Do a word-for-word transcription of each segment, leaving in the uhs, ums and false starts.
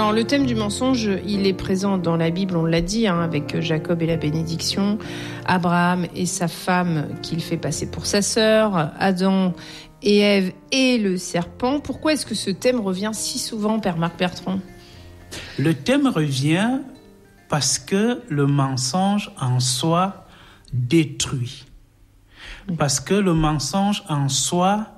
Alors le thème du mensonge, il est présent dans la Bible, on l'a dit, hein, avec Jacob et la bénédiction, Abraham et sa femme qu'il fait passer pour sa sœur, Adam et Ève et le serpent. Pourquoi est-ce que ce thème revient si souvent, Père Marc Bertrand ? Le thème revient parce que le mensonge en soi détruit. Parce que le mensonge en soi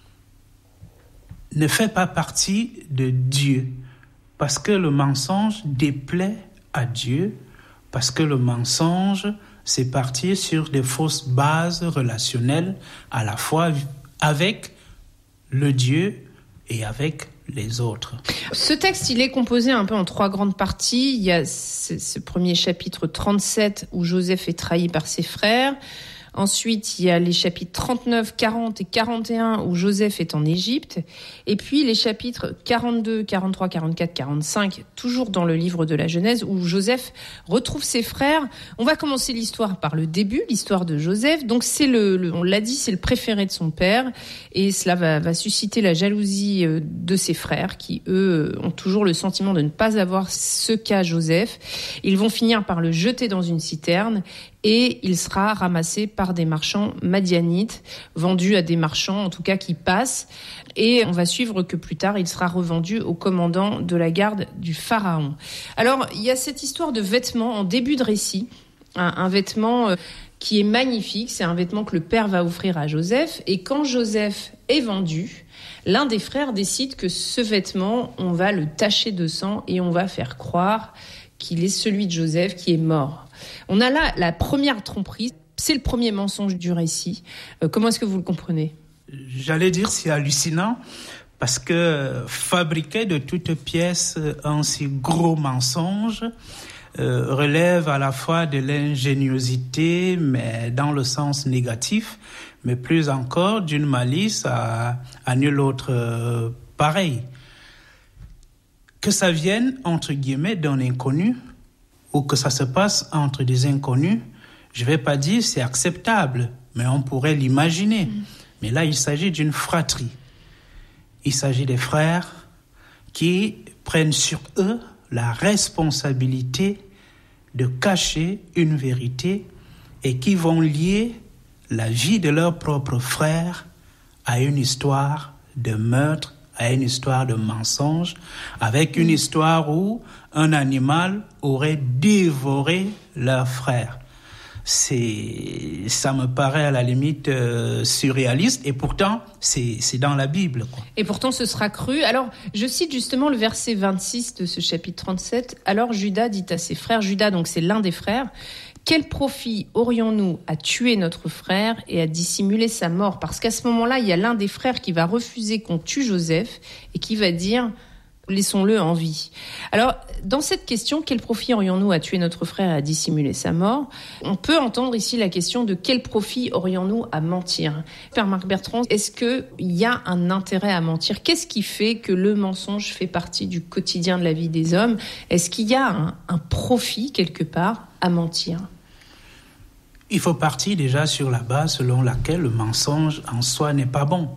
ne fait pas partie de Dieu. Parce que le mensonge déplaît à Dieu. Parce que le mensonge, c'est partir sur des fausses bases relationnelles, à la fois avec le Dieu et avec les autres. Ce texte, il est composé un peu en trois grandes parties. Il y a ce, ce premier chapitre trente-sept où Joseph est trahi par ses frères. Ensuite, il y a les chapitres trente-neuf, quarante et quarante et un où Joseph est en Égypte. Et puis les chapitres quarante-deux, quarante-trois, quarante-quatre, quarante-cinq, toujours dans le livre de la Genèse, où Joseph retrouve ses frères. On va commencer l'histoire par le début, l'histoire de Joseph. Donc c'est le, le on l'a dit, c'est le préféré de son père. Et cela va, va susciter la jalousie de ses frères, qui eux ont toujours le sentiment de ne pas avoir ce qu'a Joseph. Ils vont finir par le jeter dans une citerne. Et il sera ramassé par des marchands madianites, vendu à des marchands, en tout cas qui passent. Et on va suivre que plus tard, il sera revendu au commandant de la garde du Pharaon. Alors, il y a cette histoire de vêtements en début de récit, un, un vêtement qui est magnifique. C'est un vêtement que le père va offrir à Joseph. Et quand Joseph est vendu, l'un des frères décide que ce vêtement, on va le tacher de sang et on va faire croire qu'il est celui de Joseph qui est mort. On a là la première tromperie, c'est le premier mensonge du récit. Euh, comment est-ce que vous le comprenez ? J'allais dire c'est hallucinant parce que fabriquer de toutes pièces un si gros mensonge euh, relève à la fois de l'ingéniosité, mais dans le sens négatif, mais plus encore d'une malice à, à nul autre euh, pareil. Que ça vienne, entre guillemets, d'un inconnu, ou que ça se passe entre des inconnus, je ne vais pas dire c'est acceptable, mais on pourrait l'imaginer. Mmh. Mais là, il s'agit d'une fratrie. Il s'agit des frères qui prennent sur eux la responsabilité de cacher une vérité et qui vont lier la vie de leur propre frère à une histoire de meurtre, à une histoire de mensonge, avec une histoire où un animal aurait dévoré leur frère. C'est, ça me paraît à la limite euh, surréaliste, et pourtant, c'est, c'est dans la Bible, quoi. Et pourtant, ce sera cru. Alors, je cite justement le verset vingt-six de ce chapitre trente-sept. « Alors Judas dit à ses frères, » Judas, donc c'est l'un des frères, « Quel profit aurions-nous à tuer notre frère et à dissimuler sa mort ?» Parce qu'à ce moment-là, il y a l'un des frères qui va refuser qu'on tue Joseph et qui va dire « Laissons-le en vie ». Alors, dans cette question, quel profit aurions-nous à tuer notre frère et à dissimuler sa mort ? On peut entendre ici la question de quel profit aurions-nous à mentir ? Père Marc Bertrand, est-ce qu'il y a un intérêt à mentir ? Qu'est-ce qui fait que le mensonge fait partie du quotidien de la vie des hommes ? Est-ce qu'il y a un, un profit, quelque part, à mentir ? Il faut partir déjà sur la base selon laquelle le mensonge en soi n'est pas bon.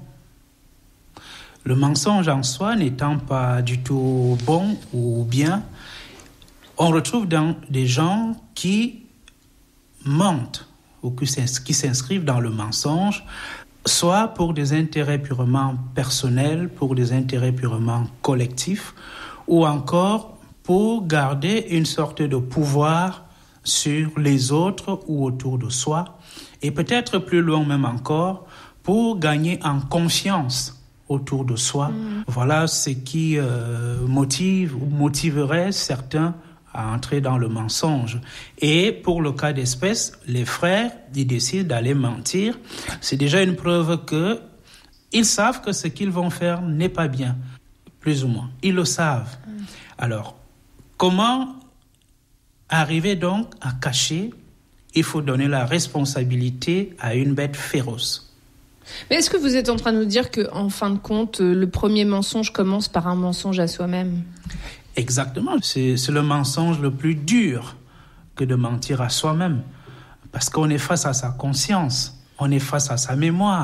Le mensonge en soi n'étant pas du tout bon ou bien, on retrouve dans des gens qui mentent ou qui s'inscrivent dans le mensonge, soit pour des intérêts purement personnels, pour des intérêts purement collectifs, ou encore pour garder une sorte de pouvoir sur les autres ou autour de soi, et peut-être plus loin même encore, pour gagner en confiance autour de soi. Mmh. Voilà ce qui euh, motive ou motiverait certains à entrer dans le mensonge. Et pour le cas d'espèce, les frères, ils décident d'aller mentir. C'est déjà une preuve qu'ils savent que ce qu'ils vont faire n'est pas bien, plus ou moins. Ils le savent. Mmh. Alors, comment arriver donc à cacher? Il faut donner la responsabilité à une bête féroce. Mais est-ce que vous êtes en train de nous dire qu'en fin de compte, le premier mensonge commence par un mensonge à soi-même ? Exactement. C'est, c'est le mensonge le plus dur que de mentir à soi-même. Parce qu'on est face à sa conscience, on est face à sa mémoire,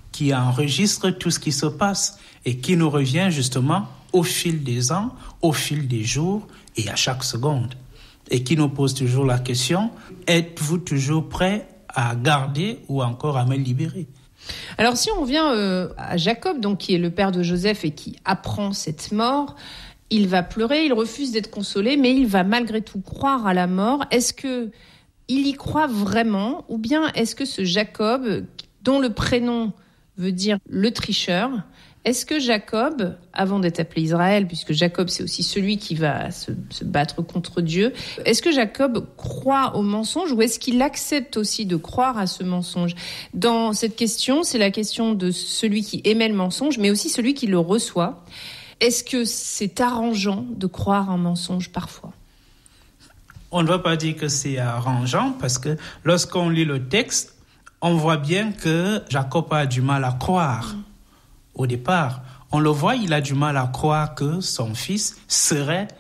qui enregistre tout ce qui se passe et qui nous revient justement au fil des ans, au fil des jours et à chaque seconde. Et qui nous pose toujours la question, êtes-vous toujours prêt à garder ou encore à me libérer ? Alors si on revient euh, à Jacob, donc, qui est le père de Joseph et qui apprend cette mort, il va pleurer, il refuse d'être consolé, mais il va malgré tout croire à la mort. Est-ce que il y croit vraiment, ou bien est-ce que ce Jacob, dont le prénom veut dire le tricheur, est-ce que Jacob, avant d'être appelé Israël, puisque Jacob c'est aussi celui qui va se, se battre contre Dieu, est-ce que Jacob croit au mensonge ou est-ce qu'il accepte aussi de croire à ce mensonge ? Dans cette question, c'est la question de celui qui émet le mensonge, mais aussi celui qui le reçoit. Est-ce que c'est arrangeant de croire un mensonge parfois ? On ne va pas dire que c'est arrangeant parce que lorsqu'on lit le texte, on voit bien que Jacob a du mal à croire. Mmh. Au départ, on le voit, il a du mal à croire que son fils serait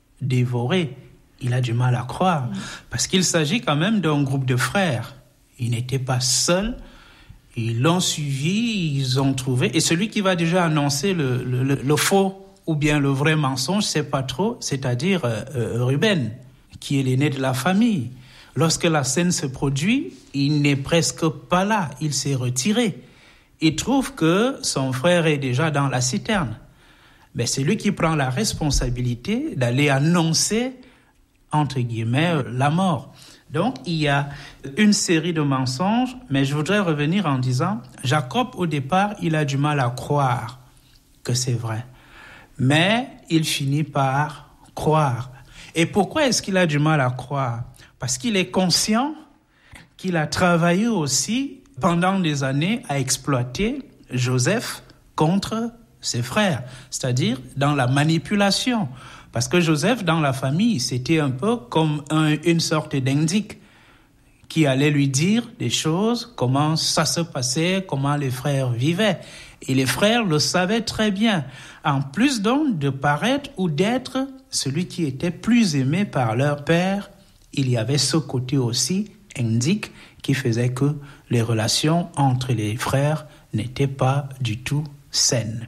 dévoré. Il a du mal à croire mmh. parce qu'il s'agit quand même d'un groupe de frères. Il n'était pas seul. Ils l'ont suivi, ils ont trouvé. Et celui qui va déjà annoncer le, le, le, le faux ou bien le vrai mensonge, c'est pas trop, c'est-à-dire euh, euh, Ruben, qui est l'aîné de la famille. Lorsque la scène se produit, il n'est presque pas là, il s'est retiré. Il trouve que son frère est déjà dans la citerne. Mais c'est lui qui prend la responsabilité d'aller annoncer, entre guillemets, la mort. Donc, il y a une série de mensonges, mais je voudrais revenir en disant, Jacob, au départ, il a du mal à croire que c'est vrai. Mais il finit par croire. Et pourquoi est-ce qu'il a du mal à croire ? Parce qu'il est conscient qu'il a travaillé aussi pendant des années à exploiter Joseph contre ses frères, c'est-à-dire dans la manipulation. Parce que Joseph, dans la famille, c'était un peu comme un, une sorte d'indique qui allait lui dire des choses, comment ça se passait, comment les frères vivaient. Et les frères le savaient très bien. En plus donc de paraître ou d'être celui qui était plus aimé par leur père, il y avait ce côté aussi indique qui faisait que les relations entre les frères n'étaient pas du tout saines.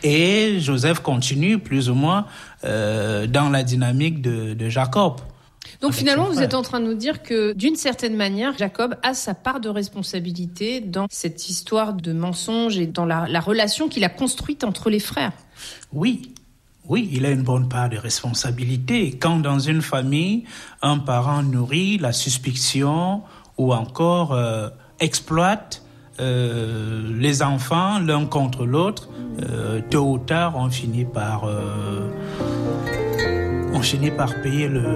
Et Joseph continue plus ou moins euh, dans la dynamique de, de Jacob. Donc finalement, vous êtes en train de nous dire que d'une certaine manière, Jacob a sa part de responsabilité dans cette histoire de mensonge et dans la, la relation qu'il a construite entre les frères. Oui, oui, il a une bonne part de responsabilité. Quand dans une famille, un parent nourrit la suspicion ou encore euh, exploite Euh, les enfants l'un contre l'autre, euh, tôt ou tard on finit par euh, on finit par payer le